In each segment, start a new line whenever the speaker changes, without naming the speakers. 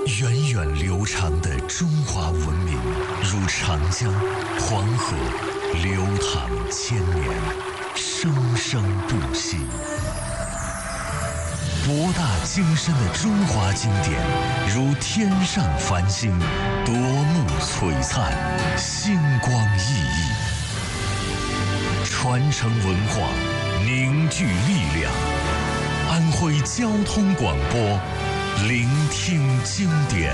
源远流长的中华文明，如长江、黄河，流淌千年，生生不息。博大精深的中华经典，如天上繁星，夺目璀璨，星光熠熠。传承文化，凝聚力量。安徽交通广播，聆听经典。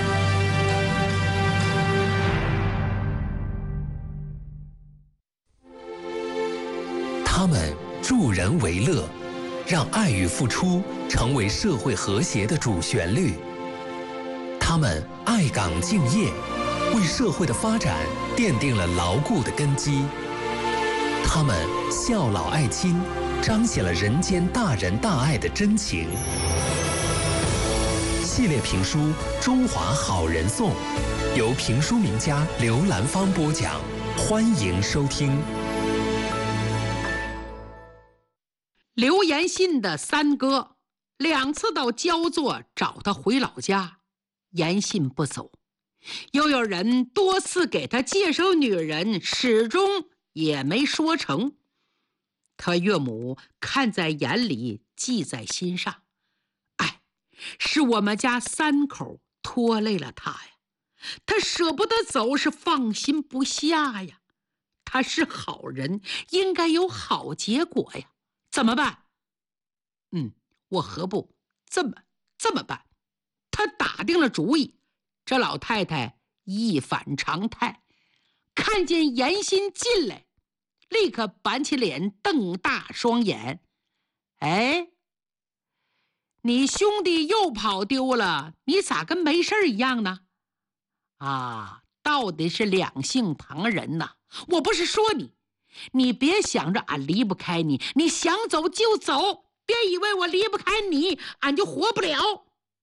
他们助人为乐，让爱与付出成为社会和谐的主旋律。他们爱岗敬业，为社会的发展奠定了牢固的根基。他们孝老爱亲，彰显了人间大仁大爱的真情。系列评书《中华好人颂》，由评书名家刘兰芳播讲，欢迎收听。
刘延信的三哥2次到焦作找他回老家，延信不走，又有人多次给他介绍女人，始终也没说成。他岳母看在眼里，记在心上。哎，是我们家3口拖累了他呀，他舍不得走，是放心不下呀。他是好人，应该有好结果呀。怎么办？我何不这么办？他打定了主意。这老太太一反常态，看见延信进来，立刻板起脸，瞪大双眼。哎，你兄弟又跑丢了，你咋跟没事一样呢？啊，到底是两性旁人呐！我不是说你，你别想着俺离不开你，你想走就走，别以为我离不开你，俺就活不了。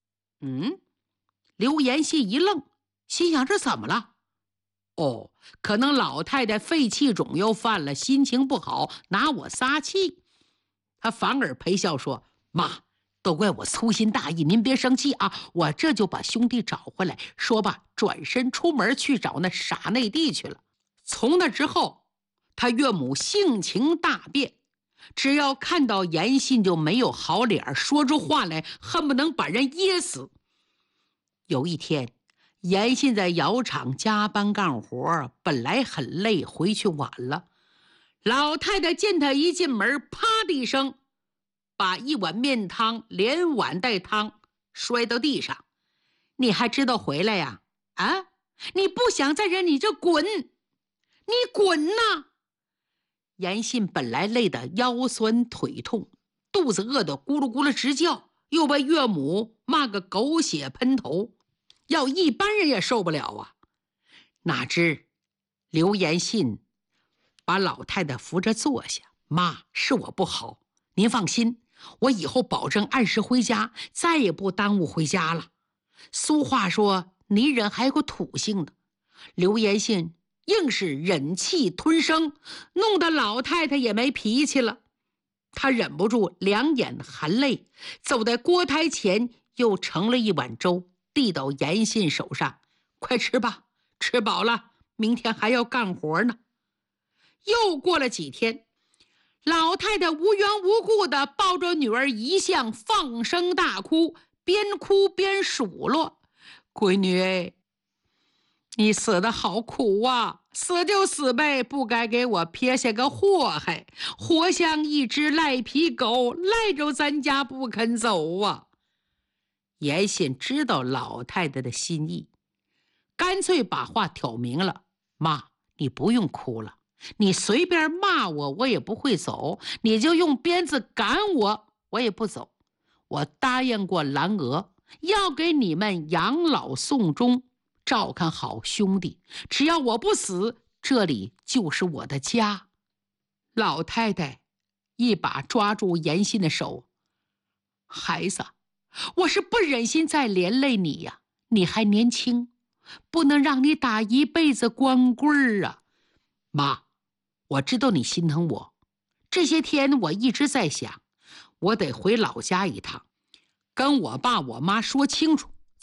刘延信一愣，心想这怎么了？哦，可能老太太肺气肿又犯了，心情不好，拿我撒气。他反而陪笑说：妈，都怪我粗心大意，您别生气啊，我这就把兄弟找回来。说罢，转身出门去找那傻内弟去了。从那之后，他岳母性情大变，只要看到延信就没有好脸，说出话来恨不能把人噎死。有一天，延信在窑厂加班干活，本来很累，回去晚了。老太太见他一进门，啪的一声，把一碗面汤连碗带汤摔到地上。你还知道回来呀？啊，你不想再忍，你就滚，你滚呐！延信本来累得腰酸腿痛，肚子饿得咕噜咕噜直叫，又被岳母骂个狗血喷头，要一般人也受不了啊。哪知刘延信把老太太扶着坐下，妈，是我不好，您放心，我以后保证按时回家，再也不耽误回家了。俗话说，泥人还有个土性的。刘延信硬是忍气吞声，弄得老太太也没脾气了。他忍不住两眼含泪，走在锅台前，又盛了一碗粥，递到延信手上：快吃吧，吃饱了明天还要干活呢。又过了几天，老太太无缘无故地抱着女儿遗像放声大哭，边哭边数落：闺女，你死得好苦啊，死就死呗，不该给我撇下个祸害，活像一只赖皮狗，赖着咱家不肯走啊。延信知道老太太的心意，干脆把话挑明了：妈，你不用哭了，你随便骂我，我也不会走，你就用鞭子赶我，我也不走。我答应过兰娥，要给你们养老送终，照看好兄弟，只要我不死，这里就是我的家。老太太一把抓住延信的手：孩子，我是不忍心再连累你呀，你还年轻，不能让你打一辈子光棍啊。妈，我知道你心疼我，这些天我一直在想，我得回老家一趟，跟我爸我妈说清楚，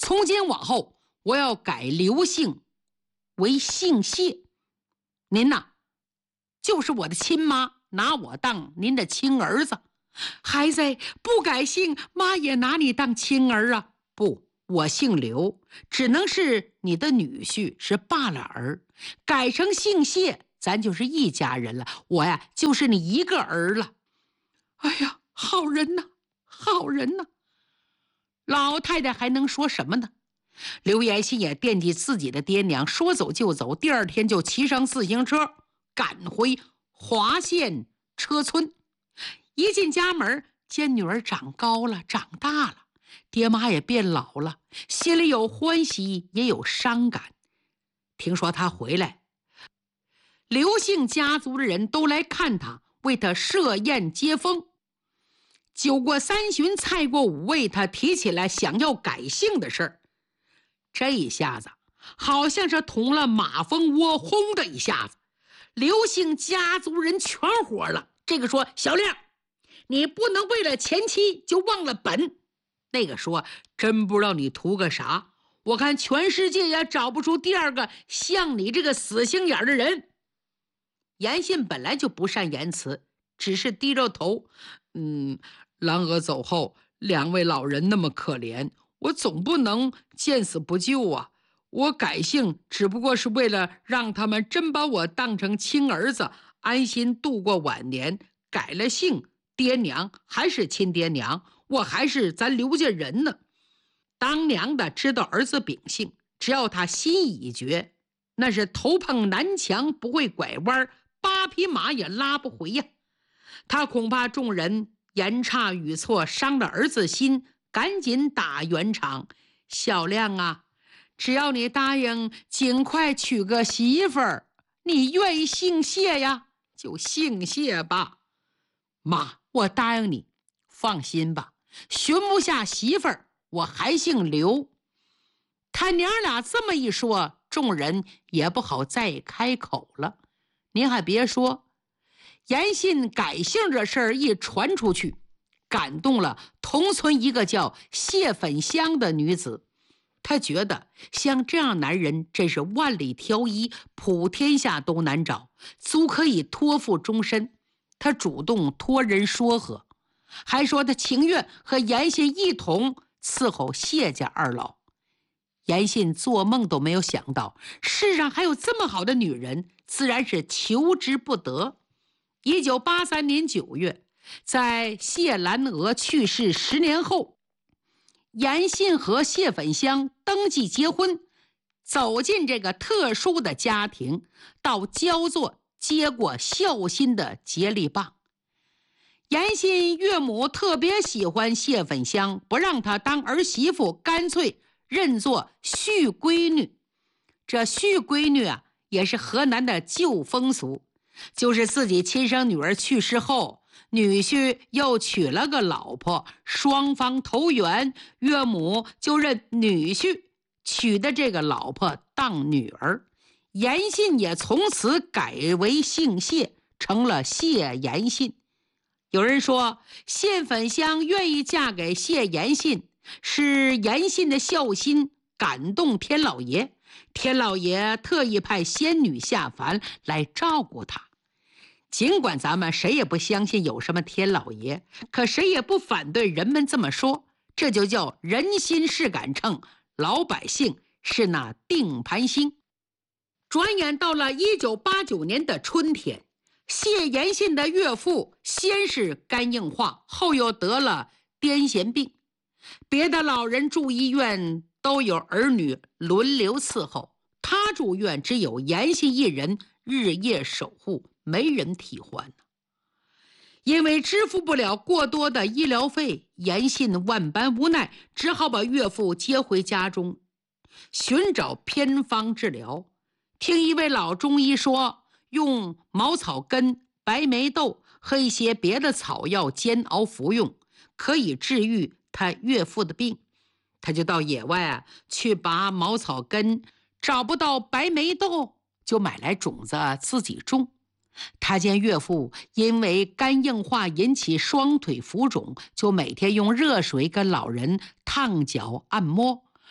从今往后我要改刘姓为姓谢。您呐，就是我的亲妈，拿我当您的亲儿子。孩子不改姓，妈也拿你当亲儿啊。不，我姓刘，只能是你的女婿，是罢了儿。改成姓谢，咱就是一家人了，我呀就是你一个儿了。哎呀，好人呐，好人呐！老太太还能说什么呢？刘延信也惦记自己的爹娘，说走就走，第二天就骑上自行车赶回华县车村。一进家门，见女儿长高了，长大了，爹妈也变老了，心里有欢喜也有伤感。听说他回来，刘姓家族的人都来看他，为他设宴接风。酒过三巡，菜过五味，他提起来想要改姓的事儿。这一下子好像是捅了马蜂窝，轰的一下子，刘姓家族人全火了。这个说：小亮，你不能为了前妻就忘了本。那个说：真不知道你图个啥，我看全世界也找不出第二个像你这个死心眼的人。严信本来就不善言辞，只是低着头，狼娥走后，两位老人那么可怜，我总不能见死不救啊！我改姓只不过是为了让他们真把我当成亲儿子，安心度过晚年。改了姓，爹娘还是亲爹娘，我还是咱刘家人呢。当娘的知道儿子秉性，只要他心意已决，那是头碰南墙不会拐弯，8匹马也拉不回呀。他恐怕众人言差语错，伤了儿子心，赶紧打圆场。小亮啊，只要你答应尽快娶个媳妇儿，你愿意姓谢呀，就姓谢吧。妈，我答应你，放心吧，寻不下媳妇儿，我还姓刘。他娘俩这么一说，众人也不好再开口了。您还别说，严信改姓这事儿一传出去，感动了同村一个叫谢粉香的女子。她觉得像这样男人真是万里挑一，普天下都难找，足可以托付终身。她主动托人说和，还说她情愿和严信一同伺候谢家二老。严信做梦都没有想到世上还有这么好的女人，自然是求之不得。1983年9月，在谢兰娥去世10年后，严信和谢粉香登记结婚，走进这个特殊的家庭，到焦作接过孝心的接力棒。严信岳母特别喜欢谢粉香，不让她当儿媳妇，干脆认作续闺女。这续闺女啊，也是河南的旧风俗，就是自己亲生女儿去世后，女婿又娶了个老婆，双方投缘，岳母就认女婿娶的这个老婆当女儿。严信也从此改为姓谢，成了谢严信。有人说，谢粉香愿意嫁给谢严信，是严信的孝心感动天老爷，天老爷特意派仙女下凡来照顾他。尽管咱们谁也不相信有什么天老爷，可谁也不反对人们这么说，这就叫人心是杆秤，老百姓是那定盘星。转眼到了1989年的春天，谢严信的岳父先是肝硬化，后又得了癫痫病，别的老人住医院都有儿女轮流伺候，他住院只有严信一人日夜守护，没人替换。因为支付不了过多的医疗费，严信万般无奈，只好把岳父接回家中，寻找偏方治疗。听一位老中医说，用茅草根、白眉豆和一些别的草药煎熬服用，可以治愈他岳父的病。他就到野外去拔茅草根，找不到白眉豆，就买来种子自己种。他见岳父因为肝硬化引起双腿浮肿，就每天用热水跟老人烫脚按摩，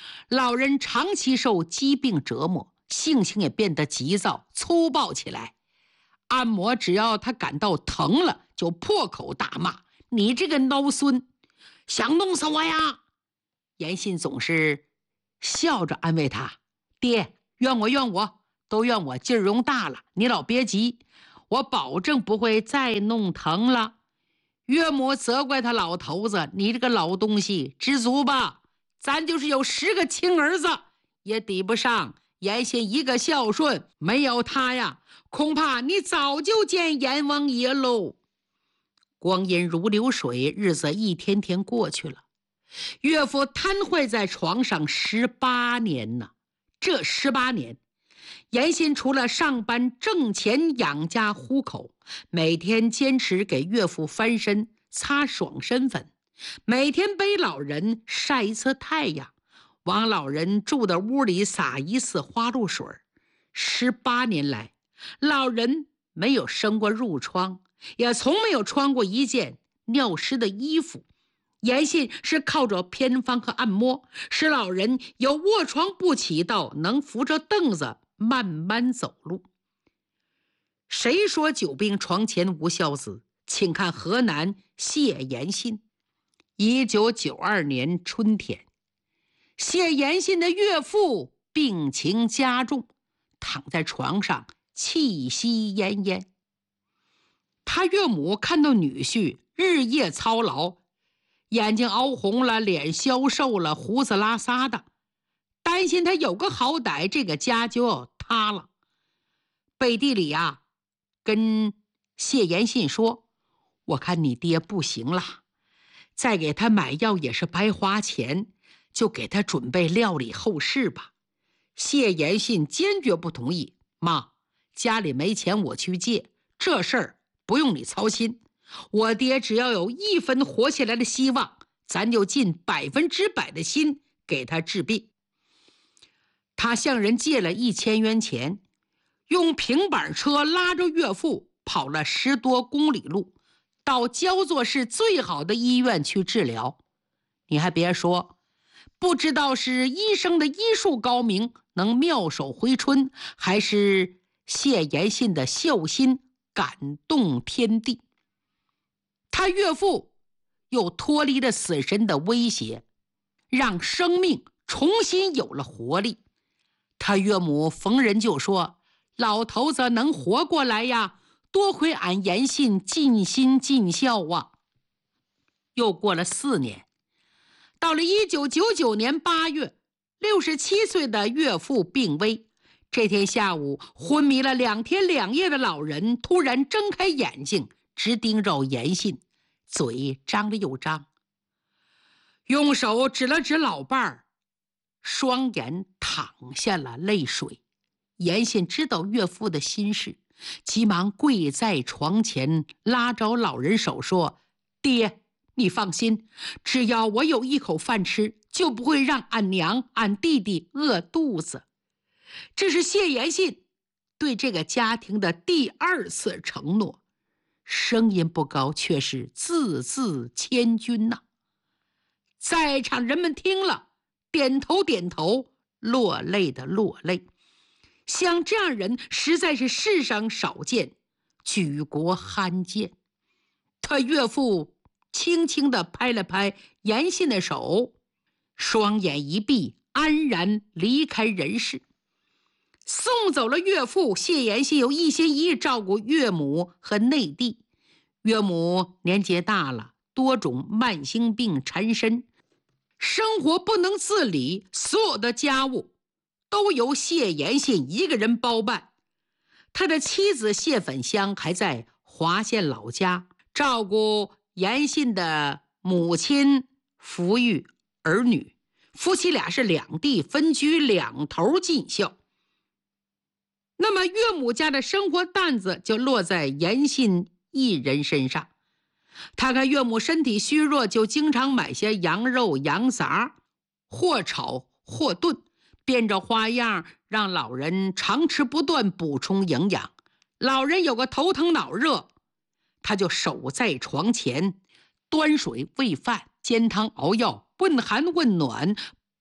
老人长期受疾病折磨，性情也变得急躁粗暴起来。按摩只要他感到疼了，就破口大骂：“你这个孬孙，想弄死我呀！”严信总是笑着安慰他：“爹，怨我，都怨我劲儿用大了，你老别急，我保证不会再弄疼了。”岳母责怪他：“老头子，你这个老东西，知足吧，咱就是有10个亲儿子，也抵不上严信一个孝顺，没有他呀，恐怕你早就见阎王爷喽。”光阴如流水，日子一天天过去了。岳父瘫痪在床上18年呢。这18年，严信除了上班挣钱养家糊口，每天坚持给岳父翻身擦爽身粉，每天背老人晒一次太阳，往老人住的屋里洒一次花露水。18年来，老人没有生过褥疮，也从没有穿过一件尿湿的衣服。严信是靠着偏方和按摩，使老人由卧床不起到能扶着凳子慢慢走路。谁说久病床前无孝子？请看河南谢延信。1992年春天，谢延信的岳父病情加重，躺在床上气息奄奄。他岳母看到女婿日夜操劳，眼睛凹红了，脸消瘦了，胡子拉撒的，担心他有个好歹，这个家就要塌了。背地里跟谢延信说：“我看你爹不行了，再给他买药也是白花钱，就给他准备料理后事吧。”谢延信坚决不同意：“妈，家里没钱我去借，这事儿不用你操心。我爹只要有1分活起来的希望，咱就尽100%的心给他治病。”他向人借了1000元钱，用平板车拉着岳父跑了10多公里路，到焦作市最好的医院去治疗。你还别说，不知道是医生的医术高明，能妙手回春，还是谢延信的孝心感动天地。他岳父又脱离了死神的威胁，让生命重新有了活力。他岳母逢人就说：“老头子能活过来呀，多亏俺严信尽心尽孝啊。”又过了4年，到了1999年8月，67岁的岳父病危。这天下午，昏迷了2天2夜的老人突然睁开眼睛，直盯着严信，嘴张了又张，用手指了指老伴儿，双眼淌下了泪水。严信知道岳父的心事，急忙跪在床前，拉着老人手说：“爹，你放心，只要我有一口饭吃，就不会让俺娘俺弟弟饿肚子。”这是谢延信对这个家庭的第2次承诺，声音不高，却是字字千钧呐。在场人们听了，点头点头，落泪的落泪。像这样人实在是世上少见，举国罕见。他岳父轻轻地拍了拍严信的手，双眼一闭，安然离开人世。送走了岳父，谢延信又一心一意照顾岳母和内弟。岳母年纪大了，多种慢性病缠身，生活不能自理，所有的家务都由谢延信一个人包办。他的妻子谢粉香还在华县老家照顾严信的母亲，抚育儿女，夫妻俩是2地分居，2头尽孝。那么岳母家的生活担子就落在严信一人身上。他看岳母身体虚弱，就经常买些羊肉、羊杂，或炒或炖，变着花样让老人常吃不断，补充营养。老人有个头疼脑热，他就守在床前，端水喂饭，煎汤熬药，问寒问暖，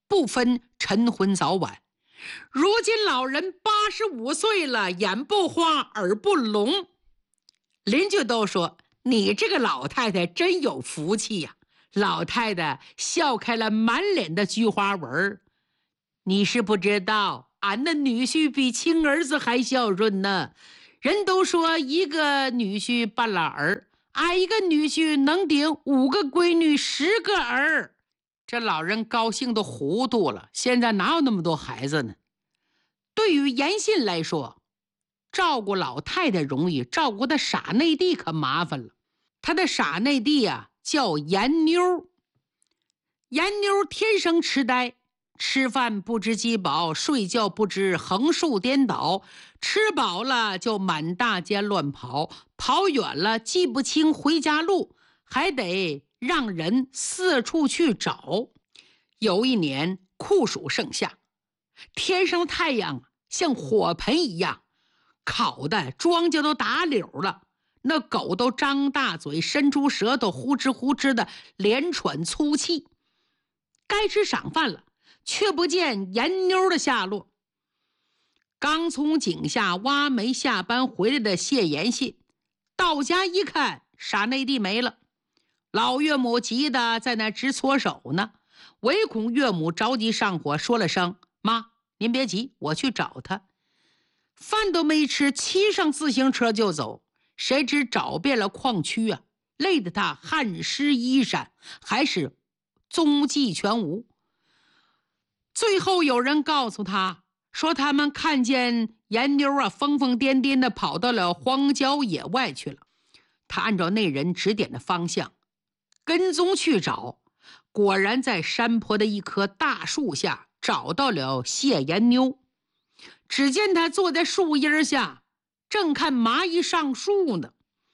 不分晨昏早晚。如今老人85岁了，眼不花，耳不聋。邻居都说，你这个老太太真有福气呀。老太太笑开了满脸的菊花纹。你是不知道，俺的女婿比亲儿子还孝顺呢。人都说一个女婿半拉儿，俺一个女婿能顶5个闺女10个儿。这老人高兴都糊涂了，现在哪有那么多孩子呢？对于严信来说，照顾老太太容易，照顾他傻内弟可麻烦了。他的傻内弟叫严妞。严妞天生痴呆，吃饭不知饥饱，睡觉不知横竖颠倒，吃饱了就满大街乱跑，跑远了记不清回家路，还得让人四处去找。有一年酷暑盛夏，天上太阳像火盆一样，烤的庄稼都打柳了，那狗都张大嘴伸出舌头，呼哧呼哧的连喘粗气。该吃晌饭了，却不见严妞的下落。刚从井下挖煤下班回来的谢延信到家一看，傻内弟没了。老岳母急得在那直搓手呢，唯恐岳母着急上火，说了声妈您别急，我去找他。饭都没吃，骑上自行车就走。谁知找遍了矿区累得他汗湿衣衫，还是踪迹全无。最后有人告诉他说，他们看见严妞疯疯癫癫的跑到了荒郊野外去了。他按照那人指点的方向跟踪去找，果然在山坡的一棵大树下找到了谢严妞。只见他坐在树荫下，正看蚂蚁上树呢。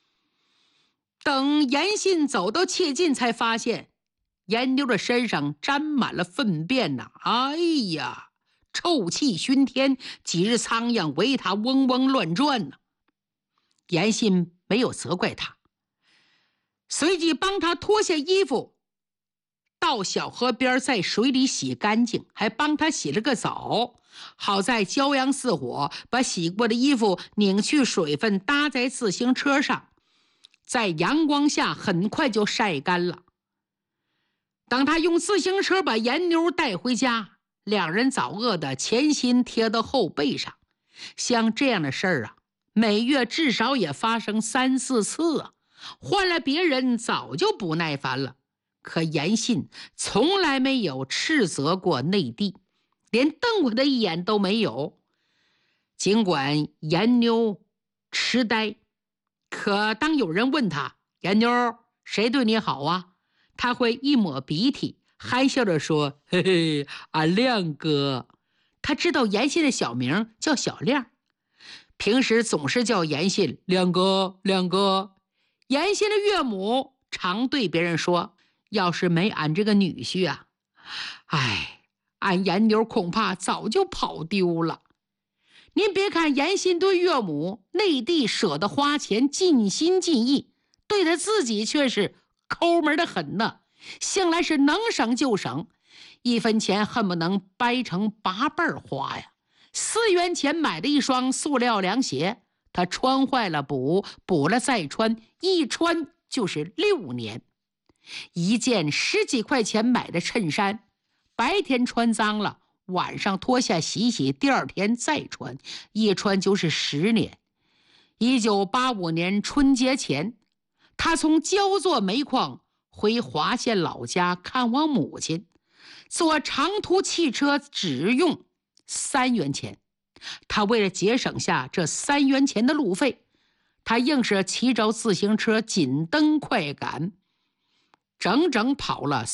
等严信走到切近，才发现严妞的身上沾满了粪便呐！哎呀，臭气熏天，几只苍蝇围他嗡嗡乱转呢。严信没有责怪他，随即帮他脱下衣服，到小河边在水里洗干净，还帮他洗了个澡。好在骄阳似火，把洗过的衣服拧去水分，搭在自行车上，在阳光下很快就晒干了。等他用自行车把严妞带回家，两人早饿得前心贴到后背上。像这样的事儿每月至少也发生3、4次换了别人早就不耐烦了。可严信从来没有斥责过内弟，连瞪过他一眼都没有。尽管严妞痴呆，可当有人问他严妞谁对你好他会一抹鼻涕，憨笑着说：“嘿嘿，俺亮哥。”他知道严信的小名叫小亮，平时总是叫严信亮哥亮哥。严信的岳母常对别人说：“要是没俺这个女婿俺严妞恐怕早就跑丢了。”您别看严信对岳母内弟舍得花钱，尽心尽意，对他自己却是抠门的很呢，向来是能省就省，1分钱恨不能掰成8瓣花呀。4元钱买的一双塑料凉鞋，他穿坏了补，补了再穿，一穿就是6年。一件10几块钱买的衬衫，白天穿脏了，晚上脱下洗洗，第2天再穿，一穿就是10年。1985年春节前，他从焦作煤矿回华县老家看望母亲，坐长途汽车只用3元钱。他为了节省下这3元钱的路费，他硬是骑着自行车紧蹬快赶，整整跑了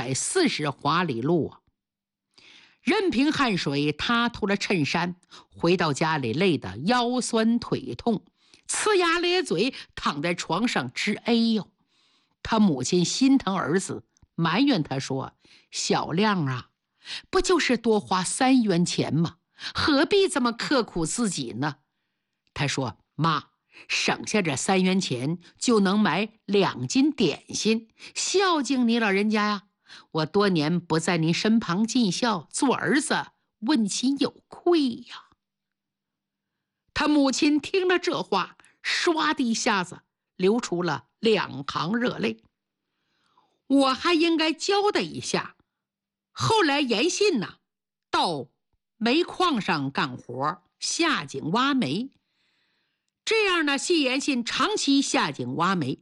340华里路任凭汗水他脱了衬衫，回到家里累得腰酸腿痛，呲牙咧嘴躺在床上直哎呦。他母亲心疼儿子，埋怨他说：“小亮不就是多花3元钱吗？何必这么刻苦自己呢？”他说：“妈，省下这3元钱就能买2斤点心，孝敬你老人家呀。 我多年不在您身旁尽孝，做儿子问心有愧呀。”他母亲听了这话，唰的一下子流出了2行热泪。我还应该交代一下，后来严信呐，到煤矿上干活，下井挖煤。这样呢，谢延信长期下井挖煤，